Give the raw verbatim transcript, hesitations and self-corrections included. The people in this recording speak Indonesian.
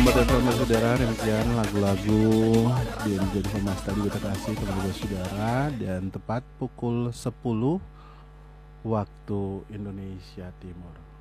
Selamat datang saudara, demikian lagu-lagu di Jadi Mas tadi kita kasih kepada saudara dan tepat pukul sepuluh waktu Indonesia Timur.